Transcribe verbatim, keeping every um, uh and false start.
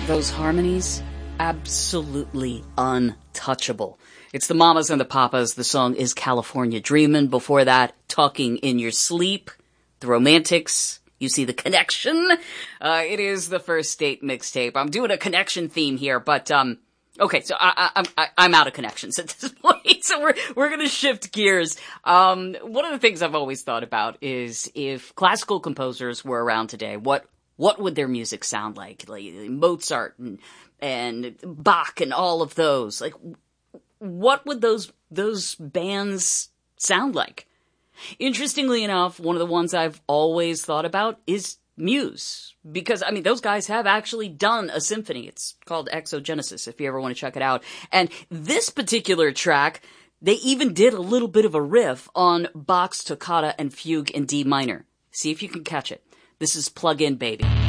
Those harmonies, absolutely untouchable. It's the Mamas and the Papas. The song is California Dreamin'. Before that, Talking in Your Sleep, The Romantics. You see the connection? Uh, it is the First State mixtape. I'm doing a connection theme here, but, um, okay, so I, I, I, I'm out of connections at this point, so we're, we're gonna shift gears. Um, one of the things I've always thought about is if classical composers were around today, what, what would their music sound like? Like Mozart and, and Bach and all of those. Like, what would those, those bands sound like? Interestingly enough, one of the ones I've always thought about is Muse. Because, I mean, those guys have actually done a symphony. It's called Exogenesis, if you ever want to check it out. And this particular track, they even did a little bit of a riff on Bach's Toccata and Fugue in D minor. See if you can catch it. This is Plug In Baby.